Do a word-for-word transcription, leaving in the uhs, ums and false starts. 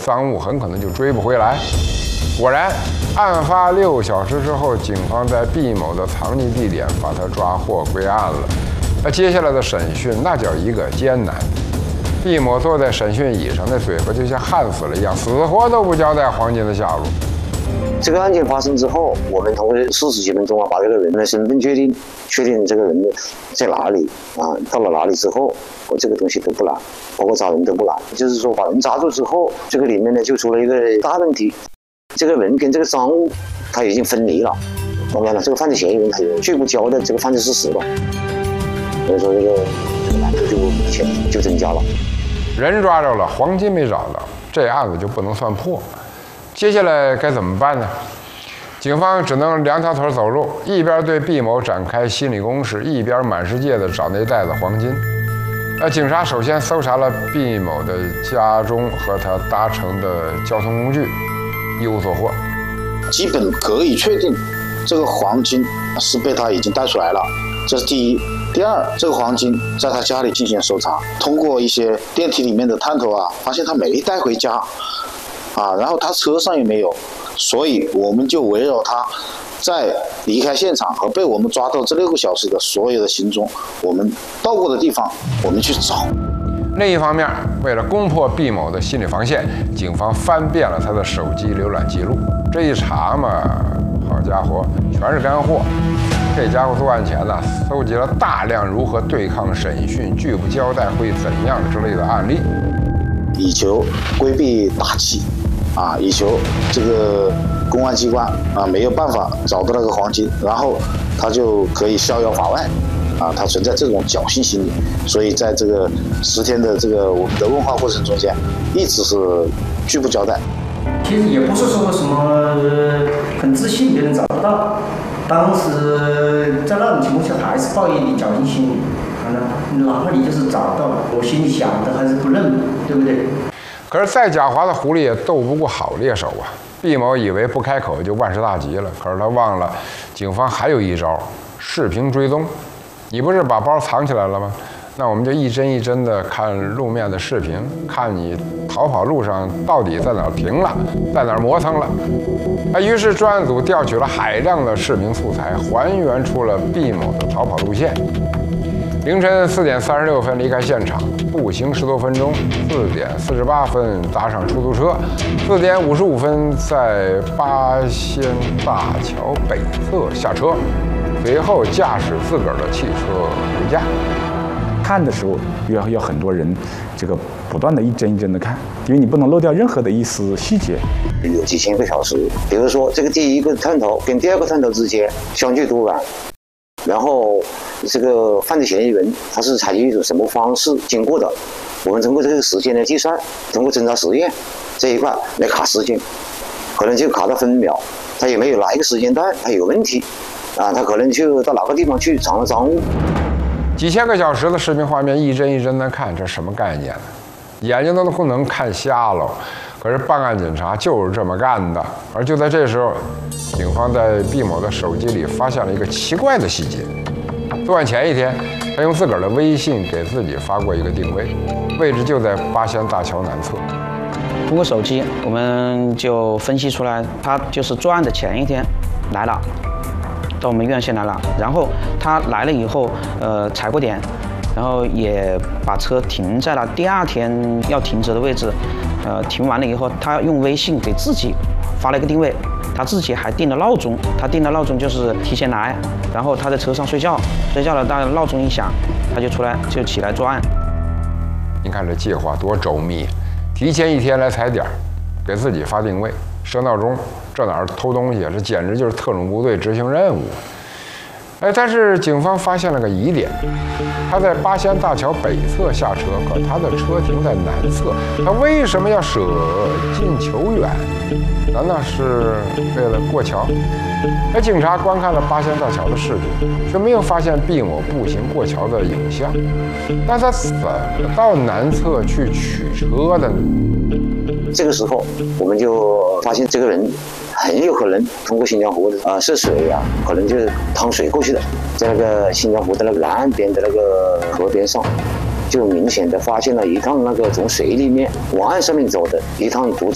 赃物很可能就追不回来。果然，案发六小时之后，警方在毕某的藏匿地点把他抓获归案了。那接下来的审讯那叫一个艰难。毕某坐在审讯椅上，那嘴巴就像焊死了一样，死活都不交代黄金的下落。 这个案件发生之后，我们通过四十几分钟啊，把这个人的身份确定，确定这个人在哪里啊，到了哪里之后，我这个东西都不难，包括抓人都不难。就是说把人抓住之后，这个里面呢就出了一个大问题，这个人跟这个赃物他已经分离了。当然了，这个犯罪嫌疑人他也拒不交代这个犯罪事实了，所以说这个这个难度就明显就增加了。 人抓着了，黄金没找到，这案子就不能算破。接下来该怎么办呢？警方只能两条腿走路，一边对毕某展开心理攻势，一边满世界的找那袋子黄金。那警察首先搜查了毕某的家中和他搭乘的交通工具，一无所获。 基本可以确定，这个黄金是被他已经带出来了，这是第一。第二，这个黄金在他家里进行搜查，通过一些电梯里面的探头啊，发现他没带回家。啊，然后他车上也没有，所以我们就围绕他在离开现场和被我们抓到这六个小时的所有的行踪，我们到过的地方，我们去找。 另一方面，为了攻破毕某的心理防线，警方翻遍了他的手机浏览记录。这一查嘛，好家伙，全是干货。这家伙作案前呢，搜集了大量如何对抗审讯、拒不交代会怎样之类的案例， 以求规避打击。啊，以求这个公安机关啊没有办法找到那个黄金，然后他就可以逍遥法外，啊，他存在这种侥幸心理，所以在这个十天的这个我们的问话过程中间，一直是拒不交代。 其实也不是说什么很自信就能找得到，当时在那种情况下还是抱一点侥幸心理，可能哪怕你就是找到了，我心里想的还是不认，对不对？ 可是再狡猾的狐狸也斗不过好猎手啊！毕某以为不开口就万事大吉了，可是他忘了，警方还有一招——视频追踪。你不是把包藏起来了吗？那我们就一帧一帧的看路面的视频，看你逃跑路上到底在哪儿停了，在哪儿磨蹭了。啊，于是专案组调取了海量的视频素材，还原出了毕某的逃跑路线。凌晨四点三十六分离开现场，步行十多分钟；四点四十八分搭上出租车；四点五十五分在八仙大桥北侧下车，随后驾驶自个儿的汽车回家。 看的时候要要很多人，这个不断的一帧一帧的看，因为你不能漏掉任何的一丝细节。 有几千个小时，比如说这个第一个探头跟第二个探头之间相距多远，然后这个犯罪嫌疑人他是采取一种什么方式经过的，我们通过这个时间的计算，通过侦查实验这一块来卡时间，可能就卡到分秒，他有没有哪一个时间段他有问题啊？他可能就到哪个地方去藏了赃物。 几千个小时的视频画面一帧一帧的看，这什么概念呢？眼睛都不能看瞎了。可是办案警察就是这么干的。而就在这时候，警方在毕某的手机里发现了一个奇怪的细节。作案前一天，他用自个儿的微信给自己发过一个定位，位置就在八仙大桥南侧。 通过手机，我们就分析出来，他就是作案的前一天来了，到我们院线来了。然后他来了以后，呃，踩过点，然后也把车停在了第二天要停车的位置。呃，停完了以后，他用微信给自己发了一个定位，他自己还定了闹钟，他定的闹钟就是提前来，然后他在车上睡觉，睡觉了，但闹钟一响，他就出来就起来作案。 您看这计划多周密，提前一天来踩点，给自己发定位，设闹钟，这哪儿偷东西啊？这简直就是特种部队执行任务。哎，但是警方发现了个疑点，他在八仙大桥北侧下车，可他的车停在南侧，他为什么要舍近求远？难道是为了过桥？而警察观看了八仙大桥的视频，却没有发现毕某步行过桥的影像。那他怎么到南侧去取车的呢？ 这个时候，我们就发现这个人很有可能通过新疆湖的啊涉水啊，可能就是趟水过去的，在那个新疆湖的那个南岸边的那个河边上，就明显的发现了一趟那个从水里面往岸上面走的一趟途